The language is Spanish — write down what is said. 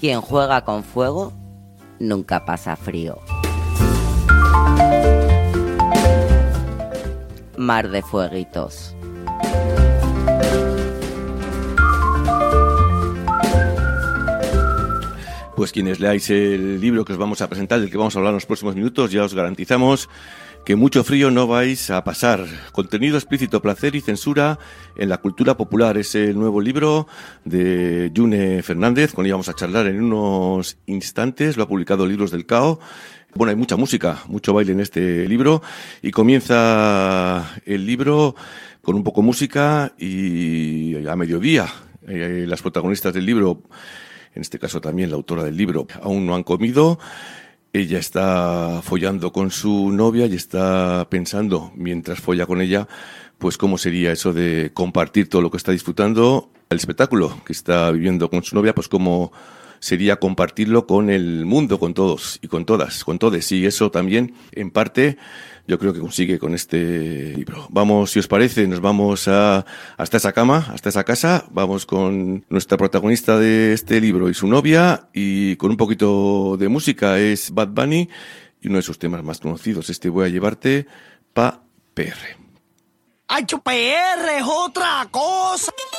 Quien juega con fuego nunca pasa frío. Mar de fueguitos. Pues quienes leáis el libro que os vamos a presentar, del que vamos a hablar en los próximos minutos, ya os garantizamos que mucho frío no vais a pasar. Contenido explícito, placer y censura en la cultura popular. Es el nuevo libro de June Fernández, con el que vamos a charlar en unos instantes. Lo ha publicado Libros del Cao. Bueno, hay mucha música, mucho baile en este libro, y comienza el libro con un poco música y a mediodía. Las protagonistas del libro, en este caso también la autora del libro, aún no han comido. Ella está follando con su novia y está pensando, mientras folla con ella, pues cómo sería eso de compartir todo lo que está disfrutando, el espectáculo que está viviendo con su novia, pues cómo sería compartirlo con el mundo, con todos y con todas, con todes. Y eso también, en parte, yo creo que consigue con este libro. Vamos, si os parece, nos vamos hasta esa cama, hasta esa casa. Vamos con nuestra protagonista de este libro y su novia, y con un poquito de música. Es Bad Bunny y uno de sus temas más conocidos, Voy a llevarte pa' PR. ¡Ay, PR es otra cosa!